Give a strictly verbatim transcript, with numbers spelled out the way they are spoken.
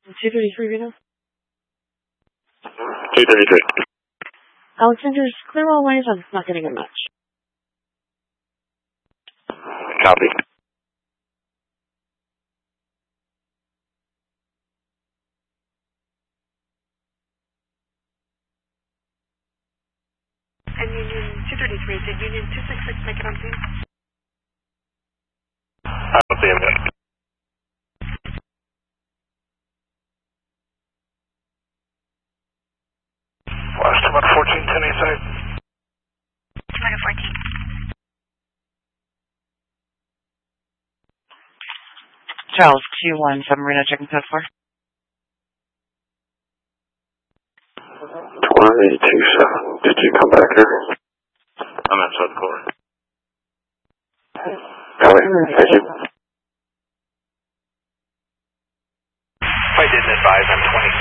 two thirty-three, Reno. two thirty-three. Alexander's clear all ways. I'm not getting it much. Copy. And Union two thirty-three, did Union two sixty-six make it on scene? I don't see him yet. Last about fourteen ten A side. Second fourteen. Charles, two one seven Reno, checking code four. twenty-two seven. Did you come back here? I'm outside the core. Copy. Thank you. I didn't advise, I'm twenty